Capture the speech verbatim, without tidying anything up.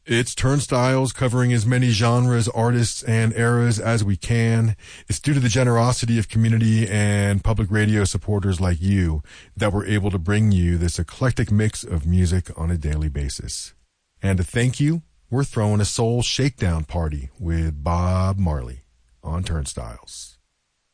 It's Turnstiles, covering as many genres, artists, and eras as we can. It's due to the generosity of community and public radio supporters like you that we're able to bring you this eclectic mix of music on a daily basis. And to thank you, we're throwing a soul shakedown party with Bob Marley on Turnstiles.